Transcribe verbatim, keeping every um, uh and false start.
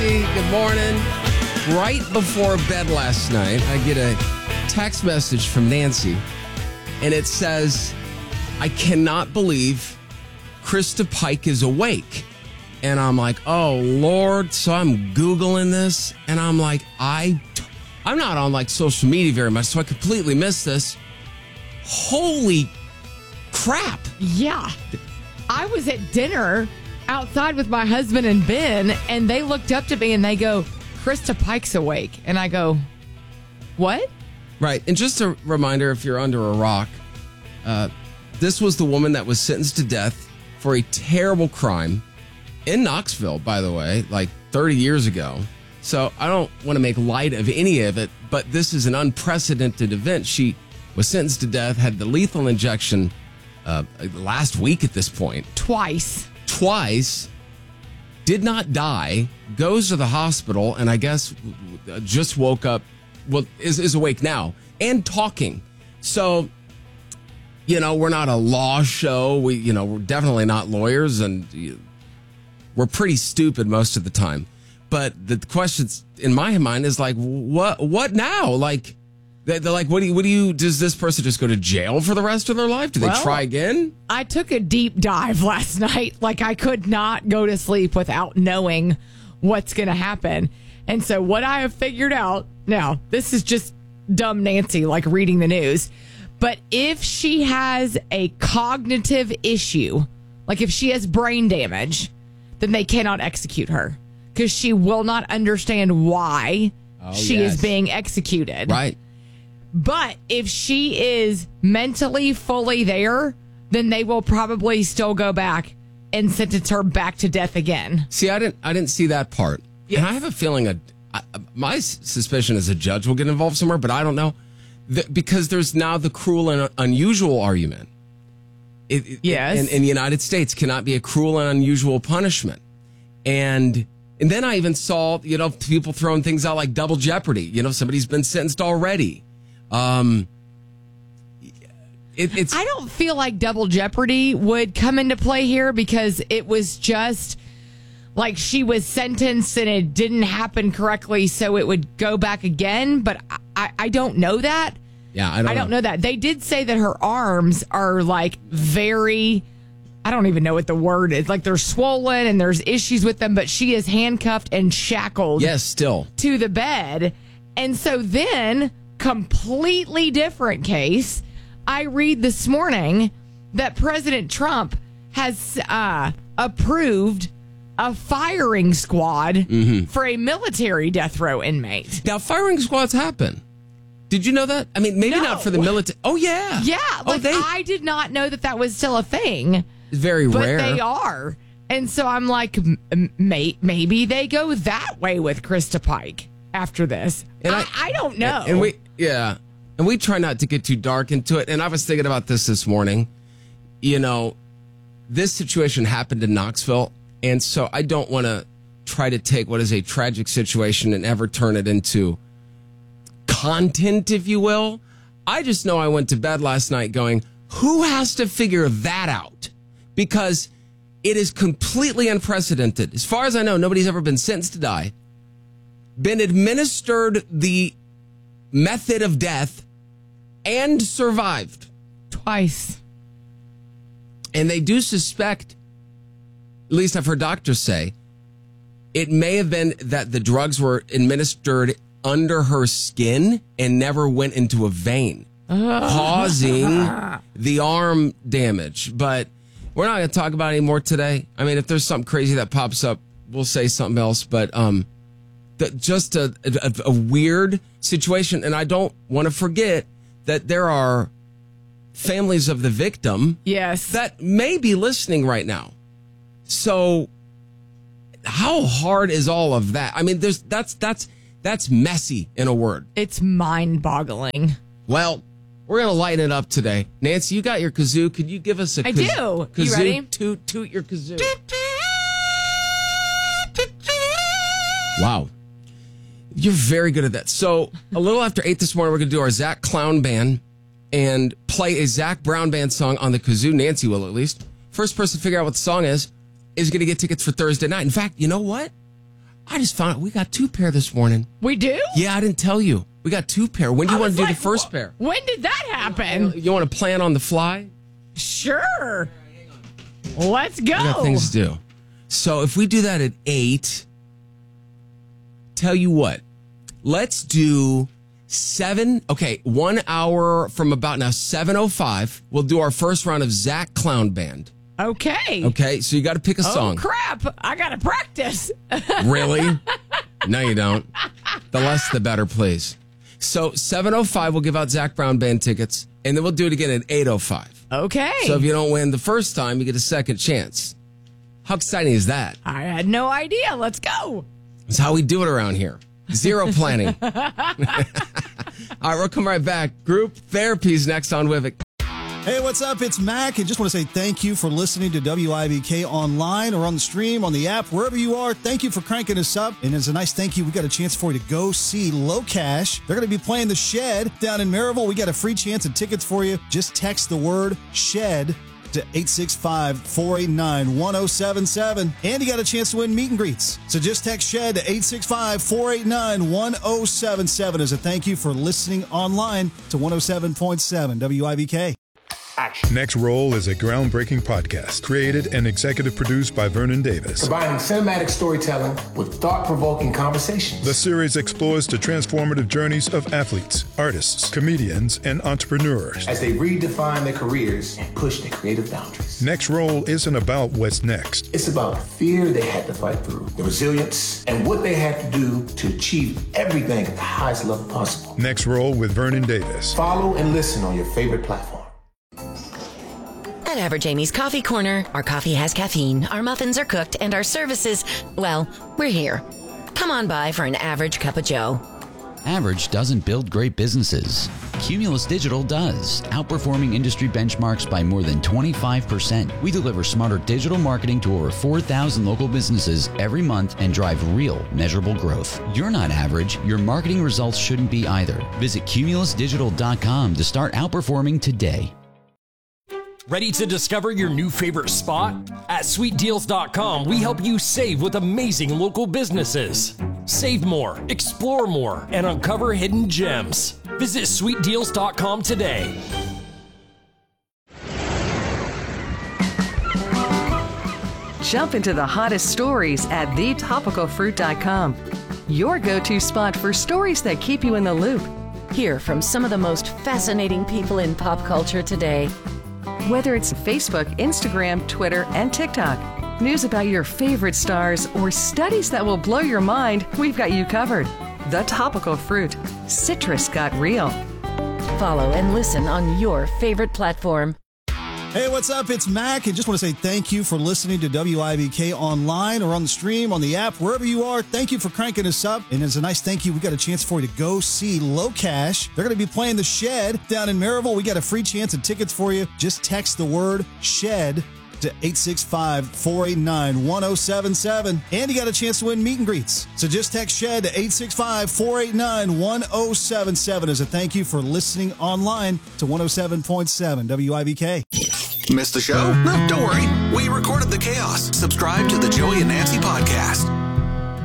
Nancy. Good morning. Right before bed last night, I get a text message from Nancy, and it says, I cannot believe Krista Pike is awake. And I'm like, oh, Lord. So I'm Googling this, and I'm like, I, I'm not on like social media very much, so I completely missed this. Holy crap. Yeah. I was at dinner outside with my husband and Ben, and they looked up to me and they go, Krista Pike's awake. And I go, what? Right. And just a reminder, if you're under a rock, uh, this was the woman that was sentenced to death for a terrible crime in Knoxville, by the way, like thirty years ago. So I don't want to make light of any of it, but this is an unprecedented event. She was sentenced to death, had the lethal injection uh, last week at this point. Twice. Twice. Did not die, goes to the hospital, and I guess just woke up, well, is, is awake now, and talking. So, you know, we're not a law show. We, you know, we're definitely not lawyers, and we're pretty stupid most of the time. But the questions in my mind is like, what, what now? Like, they're like, what do you, what do you, does this person just go to jail for the rest of their life? Do they well, try again? I took a deep dive last night. Like, I could not go to sleep without knowing what's going to happen. And so what I have figured out, now, this is just dumb Nancy, like reading the news. But if she has a cognitive issue, like if she has brain damage, then they cannot execute her because she will not understand why oh, she yes. is being executed. Right. But if she is mentally fully there, then they will probably still go back and sentence her back to death again. See, I didn't I didn't see that part. Yes. And I have a feeling, a, I, my suspicion is a judge will get involved somewhere, but I don't know. The, because there's now the cruel and unusual argument. It, it, yes. In, in the United States, cannot be a cruel and unusual punishment. And and then I even saw, you know, people throwing things out like double jeopardy. You know, somebody's been sentenced already. Um, it, it's. I don't feel like double jeopardy would come into play here because it was just like she was sentenced and it didn't happen correctly, so it would go back again. But I, I, I don't know that. Yeah, I don't. I don't know. know that. They did say that her arms are like very. I don't even know what the word is. Like they're swollen and there's issues with them, but she is handcuffed and shackled. Yes, still to the bed, and so then. Completely different case. I read this morning that President Trump has uh, approved a firing squad mm-hmm. for a military death row inmate. Now, firing squads happen. Did you know that? I mean, maybe no. not for the military. Oh, yeah. Yeah. Oh, like, they... I did not know that that was still a thing. It's very but rare. But they are. And so I'm like, m- may- maybe they go that way with Krista Pike after this. And I, I, I don't know. And, and we, yeah. And we try not to get too dark into it. And I was thinking about this this morning. You know, this situation happened in Knoxville. And so I don't want to try to take what is a tragic situation and ever turn it into content, if you will. I just know I went to bed last night going, who has to figure that out? Because it is completely unprecedented. As far as I know, nobody's ever been sentenced to die, been administered the method of death, and survived. Twice. And they do suspect, at least I've heard doctors say, it may have been that the drugs were administered under her skin and never went into a vein, causing the arm damage. But we're not going to talk about it anymore today. I mean, if there's something crazy that pops up, we'll say something else. But um, the, just a, a, a weird situation. And I don't want to forget that there are families of the victim yes. that may be listening right now. So how hard is all of that? I mean, there's that's that's that's messy in a word. It's mind-boggling. Well, we're going to lighten it up today. Nancy, you got your kazoo. Could you give us a I kazoo? do. Kazoo? You ready? Toot, toot your kazoo. Wow. You're very good at that. So a little after eight this morning, we're going to do our Zach Clown Band and play a Zach Brown Band song on the kazoo. Nancy will, at least. First person to figure out what the song is, is going to get tickets for Thursday night. In fact, you know what? I just found out we got two pair this morning. We do? Yeah, I didn't tell you. We got two pair. When do you want to do like, the first pair? When did that happen? You want to plan on the fly? Sure. Let's go. We got things to do. So if we do that at eight, tell you what, let's do seven. Okay, one hour from about now, seven oh five. We'll do our first round of Zach Clown Band. Okay. Okay, so you got to pick a song. Oh, crap. I got to practice. Really? No, you don't. The less, the better, please. So seven oh five, we'll give out Zach Brown Band tickets, and then we'll do it again at eight oh five. Okay. So if you don't win the first time, you get a second chance. How exciting is that? I had no idea. Let's go. That's how we do it around here. Zero planning. All right, we'll come right back. Group Therapy's next on Wivik. Hey, what's up? It's Mac. I just want to say thank you for listening to W I B K online or on the stream, on the app, wherever you are. Thank you for cranking us up. And as a nice thank you, we got a chance for you to go see Low Cash. They're going to be playing The Shed down in Maryville. We got a free chance of tickets for you. Just text the word SHED to eight six five, four eight nine, one oh seven seven. And you got a chance to win meet and greets. So just text SHED to eight six five, four eight nine, one oh seven seven as a thank you for listening online to one oh seven point seven W I B K. Action. Next Roll is a groundbreaking podcast created and executive produced by Vernon Davis. Combining cinematic storytelling with thought-provoking conversations. The series explores the transformative journeys of athletes, artists, comedians, and entrepreneurs as they redefine their careers and push their creative boundaries. Next Roll isn't about what's next. It's about the fear they had to fight through, the resilience, and what they had to do to achieve everything at the highest level possible. Next Roll with Vernon Davis. Follow and listen on your favorite platform. At Average Amy's Coffee Corner, our coffee has caffeine, our muffins are cooked, and our services, well, we're here. Come on by for an average cup of joe. Average doesn't build great businesses. Cumulus Digital does, outperforming industry benchmarks by more than twenty-five percent. We deliver smarter digital marketing to over four thousand local businesses every month and drive real, measurable growth. You're not average. Your marketing results shouldn't be either. Visit cumulus digital dot com to start outperforming today. Ready to discover your new favorite spot? At sweet deals dot com, we help you save with amazing local businesses. Save more, explore more, and uncover hidden gems. Visit sweet deals dot com today. Jump into the hottest stories at the topical fruit dot com. Your go-to spot for stories that keep you in the loop. Hear from some of the most fascinating people in pop culture today. Whether it's Facebook, Instagram, Twitter, and TikTok, news about your favorite stars, or studies that will blow your mind, we've got you covered. The Topical Fruit. Citrus got real. Follow and listen on your favorite platform. Hey, what's up? It's Mac. I just want to say thank you for listening to W I B K online or on the stream, on the app, wherever you are. Thank you for cranking us up. And as a nice thank you, we got a chance for you to go see Low Cash. They're going to be playing The Shed down in Maryville. We got a free chance of tickets for you. Just text the word SHED to eight six five, four eight nine, one oh seven seven. And you got a chance to win meet and greets. So just text SHED to eight six five, four eight nine, one oh seven seven as a thank you for listening online to one oh seven point seven W I B K. Missed the show? No, don't worry. We recorded the chaos. Subscribe to the Joey and Nancy podcast.